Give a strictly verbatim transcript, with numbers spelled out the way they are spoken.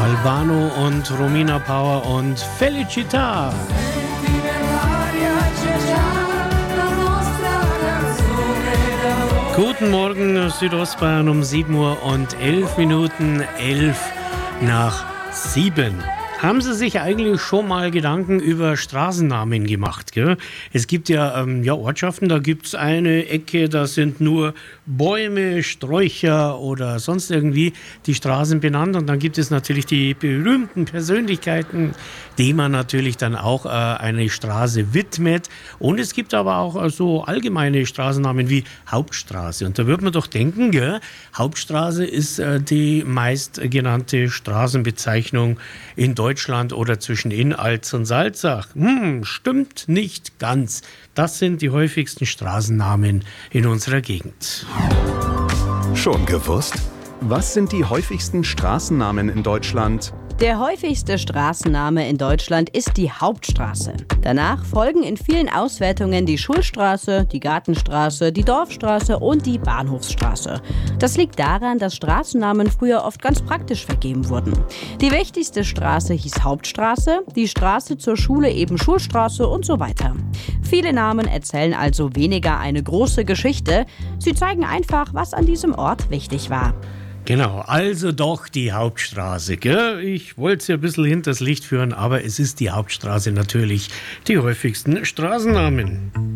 Albano und Romina Power und Felicità. Guten Morgen, Südostbayern um sieben Uhr und elf Minuten, elf nach sieben. Haben Sie sich eigentlich schon mal Gedanken über Straßennamen gemacht? Gell? Es gibt ja, ähm, ja Ortschaften, da gibt es eine Ecke, da sind nur Bäume, Sträucher oder sonst irgendwie die Straßen benannt. Und dann gibt es natürlich die berühmten Persönlichkeiten, denen man natürlich dann auch äh, eine Straße widmet. Und es gibt aber auch äh, so allgemeine Straßennamen wie Hauptstraße. Und da würde man doch denken, gell? Hauptstraße ist äh, die meistgenannte Straßenbezeichnung in Deutschland. Deutschland oder zwischen Innalz und Salzach. Hm, stimmt nicht ganz. Das sind die häufigsten Straßennamen in unserer Gegend. Schon gewusst? Was sind die häufigsten Straßennamen in Deutschland? Der häufigste Straßenname in Deutschland ist die Hauptstraße. Danach folgen in vielen Auswertungen die Schulstraße, die Gartenstraße, die Dorfstraße und die Bahnhofsstraße. Das liegt daran, dass Straßennamen früher oft ganz praktisch vergeben wurden. Die wichtigste Straße hieß Hauptstraße, die Straße zur Schule eben Schulstraße und so weiter. Viele Namen erzählen also weniger eine große Geschichte. Sie zeigen einfach, was an diesem Ort wichtig war. Genau, also doch die Hauptstraße. Gell? Ich wollte sie ein bisschen hinters Licht führen, aber es ist die Hauptstraße natürlich die häufigsten Straßennamen.